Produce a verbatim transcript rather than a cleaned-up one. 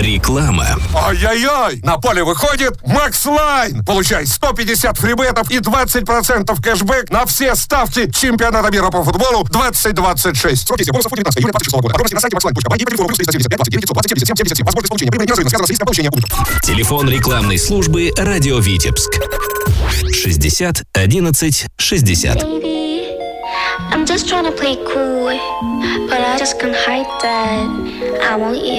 Реклама. Ай-яй-яй! На поле выходит Макс Лайн. Получай сто пятьдесят фрибетов и двадцать процентов кэшбэк на все ставки чемпионата мира по футболу двадцать двадцать шесть. Срок действия бонусов девятнадцатого июля двадцать шестого года. Подробности на сайте макслайн точка бай и по телефону плюс триста семьдесят пять двадцать девять пятьсот двадцать семьдесят семь семьдесят семь. Возможность получения прибыли неразрывно связана с риском получения убытков. Телефон рекламной службы «Радио Витебск». шестьдесят одиннадцать шестьдесят. I'm just trying to play cool, but I just can't hide that I want you.